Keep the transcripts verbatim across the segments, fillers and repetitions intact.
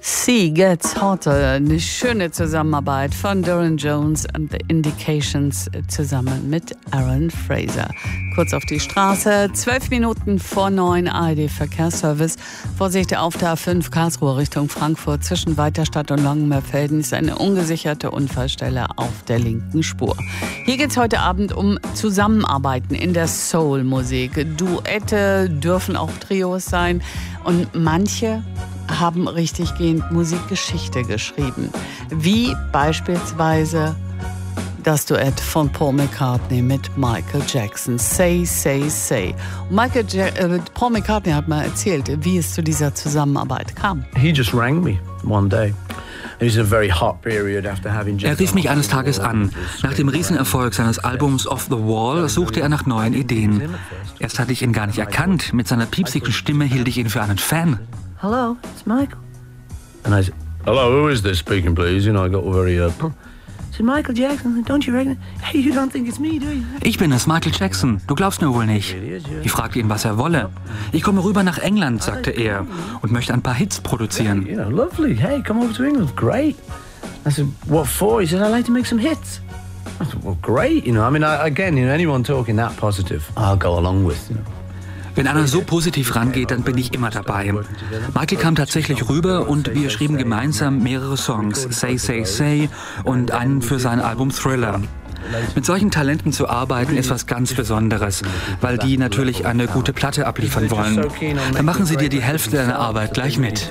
Sea Gets Hotter, eine schöne Zusammenarbeit von Durran Jones und The Indications zusammen mit Aaron Fraser. Kurz auf die Straße, zwölf Minuten vor neun, A R D-Verkehrsservice. Vorsicht auf der A fünf Karlsruhe Richtung Frankfurt zwischen Weiterstadt und Langenmeerfelden ist eine ungesicherte Unfallstelle auf der linken Spur. Hier geht es heute Abend um Zusammenarbeiten in der Soul-Musik. Duette dürfen auch Trios sein und manche haben richtiggehend Musikgeschichte geschrieben. Wie beispielsweise das Duett von Paul McCartney mit Michael Jackson, Say, Say, Say. Und Michael ja- äh, Paul McCartney hat mal erzählt, wie es zu dieser Zusammenarbeit kam. He just rang me one day. Er rief mich eines Tages an. Nach dem Riesenerfolg seines Albums Off the Wall suchte er nach neuen Ideen. Erst hatte ich ihn gar nicht erkannt. Mit seiner piepsigen Stimme hielt ich ihn für einen Fan. Hello, it's Michael. And I said, Hello, who is this speaking, please? You know, I got very, uh... It's Michael Jackson. Don't you reckon? Hey, you don't think it's me, do you? ich bin es, Michael Jackson. Du glaubst mir wohl nicht. Ich fragte ihn, was er wolle. Ich komme rüber nach England, sagte er, und möchte ein paar Hits produzieren. You know, lovely. Hey, come over to England. Great. I said, what for? He said, I'd like to make some hits. I thought, well, great, you know. I mean, I, again, you know, anyone talking that positive, I'll go along with, you know. Wenn einer so positiv rangeht, dann bin ich immer dabei. Michael kam tatsächlich rüber und wir schrieben gemeinsam mehrere Songs, Say, Say, Say und einen für sein Album Thriller. Mit solchen Talenten zu arbeiten ist was ganz Besonderes, weil die natürlich eine gute Platte abliefern wollen. Dann machen sie dir die Hälfte deiner Arbeit gleich mit.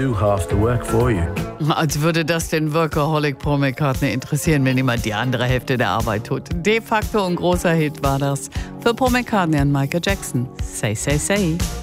Als würde das den Workaholic Paul McCartney interessieren, wenn jemand die andere Hälfte der Arbeit tut. De facto ein großer Hit war das für Paul McCartney und Michael Jackson. Say, Say, Say.